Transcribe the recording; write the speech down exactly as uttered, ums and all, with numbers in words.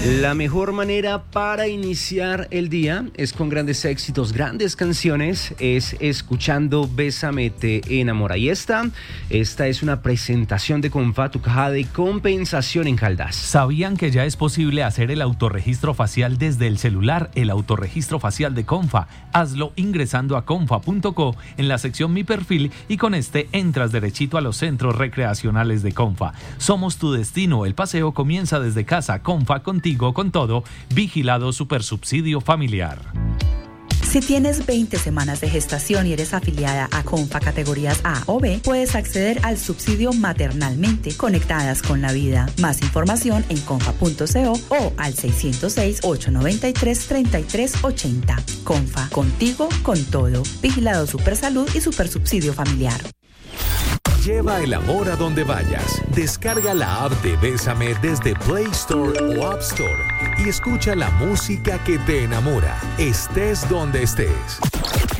La mejor manera para iniciar el día es con grandes éxitos, grandes canciones, es escuchando Bésame te enamora. Y esta, esta es una presentación de Comfa, tu caja de compensación en Caldas. ¿Sabían que ya es posible hacer el autorregistro facial desde el celular? El autorregistro facial de Comfa. Hazlo ingresando a comfa punto co en la sección Mi Perfil y con este entras derechito a los centros recreacionales de Comfa. Somos tu destino, el paseo comienza desde casa. Comfa, contigo con todo, vigilado Supersubsidio Familiar. Si tienes veinte semanas de gestación y eres afiliada a Comfa categorías A o B, puedes acceder al subsidio maternalmente conectadas con la vida. Más información en comfa punto co o al seiscientos seis, ochocientos noventa y tres, treinta y tres ochenta. Comfa, contigo con todo. Vigilado Supersalud y Supersubsidio Familiar. Lleva el amor a donde vayas. Descarga la app de Bésame desde Play Store o App Store y escucha la música que te enamora, estés donde estés.